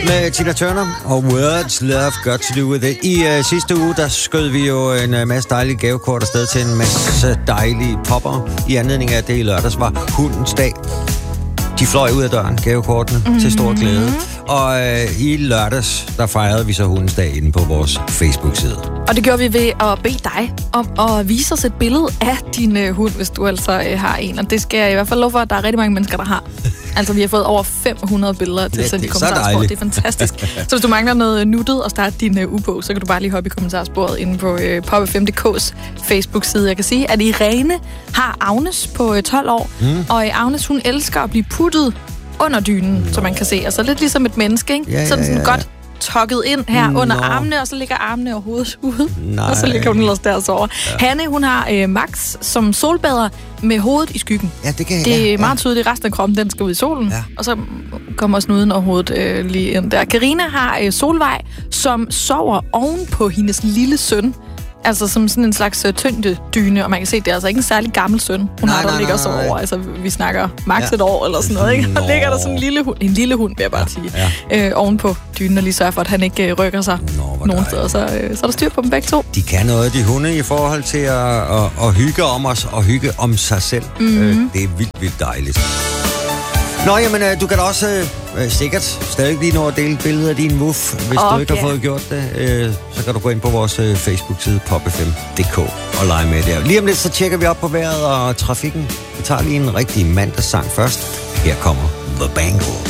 med Tina Turner og Words Love Got To Do With It. I sidste uge, der skød vi jo en masse dejlige gavekort afsted til en masse dejlige popper. I anledning af, at det i lørdags var hundens dag. De fløj ud af døren, gavekortene, til stor glæde. Og i lørdags, der fejrede vi så hundens dag inde på vores Facebook-side. Og det gjorde vi ved at bede dig om at vise os et billede af din hund, hvis du altså har en. Og det skal jeg i hvert fald love for, at der er rigtig mange mennesker, der har. Altså, vi har fået over 500 billeder til sådan i kommentarsporet. Det er fantastisk. Så hvis du mangler noget nuttet og starte din uge på, så kan du bare lige hoppe i kommentarsporet inde på pop5.dk's Facebook-side. Jeg kan sige, at Irene har Agnes på 12 år, og Agnes, hun elsker at blive puttet under dynen, som man kan se. Altså lidt ligesom et menneske, ikke? Ja. Sådan godt tokket ind her under armene, og så ligger armene og hovedet ude. Og så ligger hun ellers der og sover. Ja. Hanne, hun har Max som solbader med hovedet i skyggen. Ja, det er meget tydeligt, resten af kroppen, den skal ud i solen. Ja. Og så kommer snuden og hovedet lige ind der. Karina har Solvej, som sover oven på hendes lille søn. Altså som sådan en slags tyngdedyne, og man kan se, det er altså ikke en særlig gammel søn. Hun har der ligger så over. Altså, vi snakker max et år eller sådan noget, ikke? Og ligger der sådan en lille hund, vil jeg bare sige, oven på dynen, og lige sørger for, at han ikke rykker sig nogen steder. Så er der styr på dem begge to. De kan noget, de hunde, i forhold til at hygge om os og hygge om sig selv. Det er vildt dejligt. Nå, jamen, du kan da også sikkert stadig lige nå at dele et billede af din wuff. Hvis du ikke har fået gjort det, så kan du gå ind på vores Facebook-side pop5.dk og lege med der. Lige om lidt, så tjekker vi op på vejret og trafikken. Vi tager lige en rigtig mandagssang først. Her kommer The Bangles.